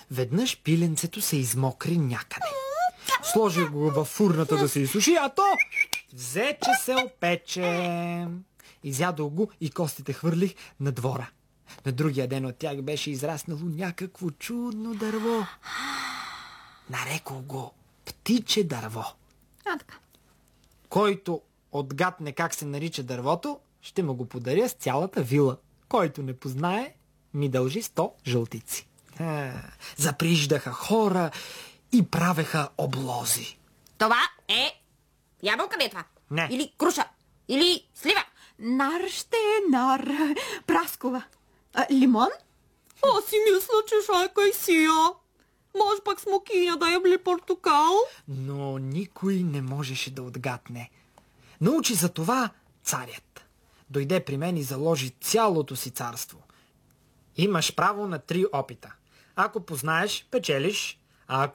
Веднъж пиленцето се измокри някъде. Сложи го във фурната да се изсуши, а то взе, че се опече. Изядох го и костите хвърлих на двора. На другия ден от тях беше израснало някакво чудно дърво. Нарекох го птиче дърво. Така. Който отгадне как се нарича дървото, ще му го подаря с цялата вила. Който не познае, ми дължи 100 жълтици. Заприждаха хора и правеха облози. Това е ябълка ли е това? Не. Или круша? Или слива? Нар ще е нар. Праскова. Лимон? Аз си мисля, че шайка и сия. Може пък смокиня да ябли портокал? Но никой не можеше да отгадне. Научи за това царят. Дойде при мен и заложи цялото си царство. Имаш право на 3 опита. Ако познаеш, печелиш, а